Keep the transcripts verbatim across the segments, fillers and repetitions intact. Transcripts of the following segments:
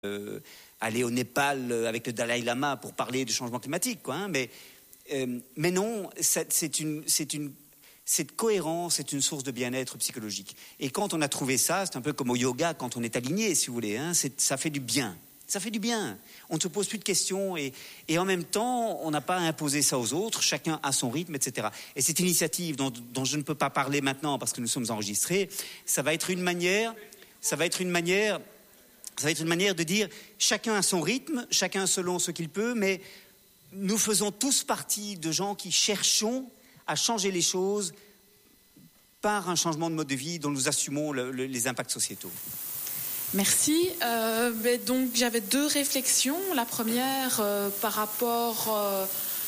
euh, aller au Népal avec le Dalai Lama pour parler du changement climatique, quoi, hein, mais, euh, mais non, c'est, c'est une... C'est une Cette cohérence est une source de bien-être psychologique. Et quand on a trouvé ça, c'est un peu comme au yoga, quand on est aligné, si vous voulez, hein, c'est, ça fait du bien. Ça fait du bien. On ne se pose plus de questions et, et en même temps, on n'a pas à imposer ça aux autres. Chacun a son rythme, et cetera. Et cette initiative dont, dont je ne peux pas parler maintenant parce que nous sommes enregistrés, ça va être une manière, ça va être une manière, ça va être une manière de dire chacun a son rythme, chacun selon ce qu'il peut, mais nous faisons tous partie de gens qui cherchons à changer les choses par un changement de mode de vie dont nous assumons le, le, les impacts sociétaux. Merci. Euh, mais donc j'avais deux réflexions. La première euh, par rapport euh,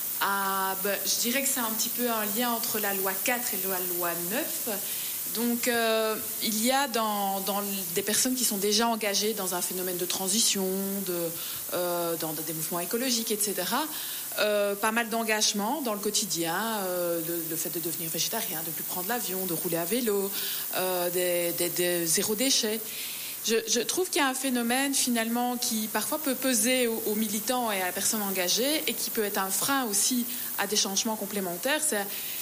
à, ben, je dirais que c'est un petit peu un lien entre la loi quatre et la loi neuf. Donc euh, il y a dans, dans des personnes qui sont déjà engagées dans un phénomène de transition, de, euh, dans des mouvements écologiques, et cetera. Euh, pas mal d'engagement dans le quotidien, euh, le, le fait de devenir végétarien, de ne plus prendre l'avion, de rouler à vélo, euh, des, des, des zéro déchet. Je, je trouve qu'il y a un phénomène finalement qui parfois peut peser aux, aux militants et à la personne engagée et qui peut être un frein aussi à des changements complémentaires. C'est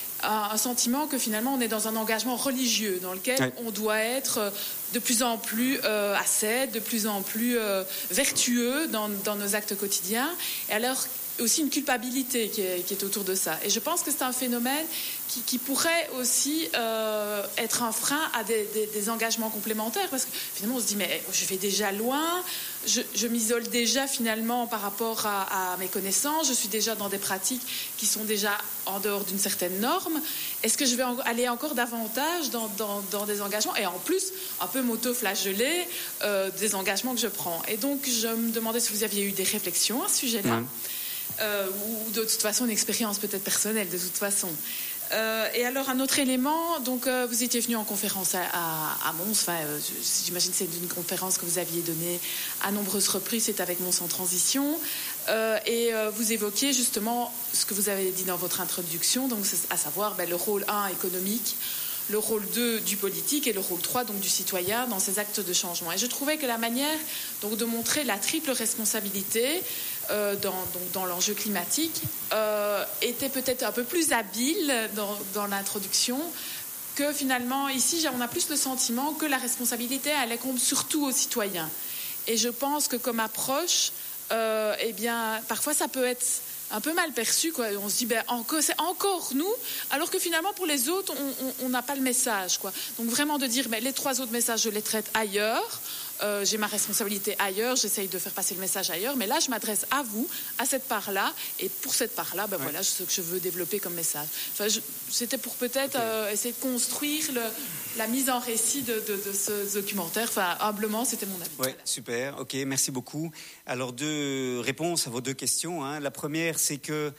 un sentiment que finalement on est dans un engagement religieux dans lequel ouais. on doit être de plus en plus euh, ascète, de plus en plus euh, vertueux dans, dans nos actes quotidiens, et alors aussi une culpabilité qui est, qui est autour de ça. Et je pense que c'est un phénomène qui, qui pourrait aussi euh, être un frein à des, des, des engagements complémentaires, parce que finalement on se dit mais je vais déjà loin, je, je m'isole déjà finalement par rapport à, à mes connaissances, je suis déjà dans des pratiques qui sont déjà en dehors d'une certaine norme. Est-ce que je vais en, aller encore davantage dans, dans, dans des engagements et en plus un peu m'auto-flageller euh, des engagements que je prends. Et donc je me demandais si vous aviez eu des réflexions à ce sujet-là. Mmh. Euh, ou de toute façon une expérience peut-être personnelle de toute façon. Euh, et alors un autre élément, donc euh, vous étiez venu en conférence à, à, à Mons, enfin, euh, j'imagine que c'est une conférence que vous aviez donnée à nombreuses reprises, c'est avec Mons en transition, euh, et euh, vous évoquiez justement ce que vous avez dit dans votre introduction, donc à savoir ben, le rôle un économique, le rôle deux du politique et le rôle trois donc du citoyen dans ces actes de changement. Et je trouvais que la manière donc de montrer la triple responsabilité euh, dans, donc, dans l'enjeu climatique euh, était peut-être un peu plus habile dans, dans l'introduction, que finalement ici on a plus le sentiment que la responsabilité elle incombe surtout aux citoyens. Et je pense que comme approche, euh, eh bien parfois ça peut être un peu mal perçu, quoi. On se dit ben encore, c'est encore nous, alors que finalement pour les autres on n'a pas le message, quoi. Donc vraiment de dire ben, les trois autres messages je les traite ailleurs, euh, j'ai ma responsabilité ailleurs, j'essaye de faire passer le message ailleurs, mais là je m'adresse à vous, à cette part-là, et pour cette part-là ben ouais. voilà ce que je veux développer comme message. Enfin, je, c'était pour peut-être okay. euh, essayer de construire le, la mise en récit de, de, de ce documentaire. Enfin humblement c'était mon avis. Oui, voilà. Super, ok, merci beaucoup. Alors deux réponses à vos deux questions, hein. La première c'est que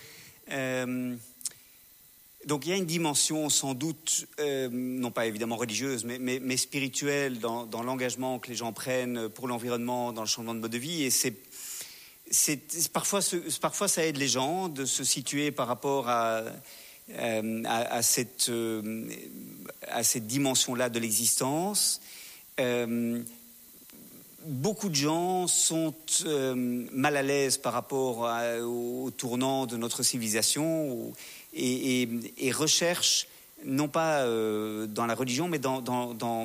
euh, donc il y a une dimension sans doute euh, non pas évidemment religieuse mais, mais, mais spirituelle dans, dans l'engagement que les gens prennent pour l'environnement, dans le changement de mode de vie, et c'est, c'est, c'est parfois, parfois ça aide les gens de se situer par rapport à, euh, à, à, cette, euh, à cette dimension-là de l'existence. Euh, Beaucoup de gens sont euh, mal à l'aise par rapport à, au, au tournant de notre civilisation ou, et, et, et recherchent, non pas euh, dans la religion, mais dans, dans, dans,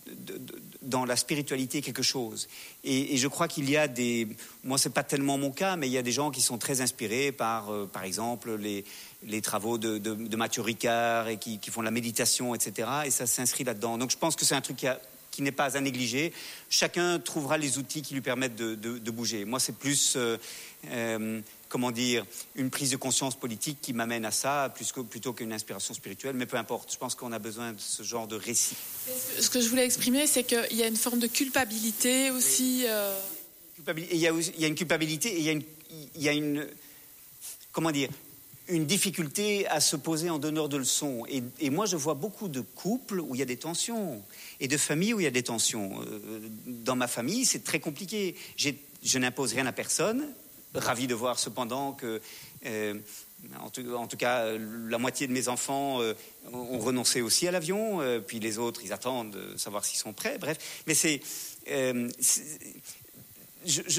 dans la spiritualité quelque chose. Et, et je crois qu'il y a des... Moi, ce n'est pas tellement mon cas, mais il y a des gens qui sont très inspirés par, euh, par exemple, les, les travaux de, de, de Mathieu Ricard et qui, qui font de la méditation, et cetera. Et ça s'inscrit là-dedans. Donc je pense que c'est un truc qui a... qui n'est pas à négliger. Chacun trouvera les outils qui lui permettent de, de, de bouger. Moi, c'est plus, euh, euh, comment dire, une prise de conscience politique qui m'amène à ça, plus que, plutôt qu'une inspiration spirituelle. Mais peu importe, je pense qu'on a besoin de ce genre de récit. Ce que je voulais exprimer, c'est qu'il y a une forme de culpabilité aussi. Euh... Culpabilité, il y a, il y a une culpabilité et il y a une, il y a une comment dire, une difficulté à se poser en donneur de leçons. Et, et moi, je vois beaucoup de couples où il y a des tensions et de familles où il y a des tensions. Dans ma famille, c'est très compliqué. J'ai, je n'impose rien à personne. Ravi de voir cependant que, euh, en, tout, en tout cas, la moitié de mes enfants euh, ont renoncé aussi à l'avion. Euh, puis les autres, ils attendent de savoir s'ils sont prêts. Bref, mais c'est... Euh, c'est je,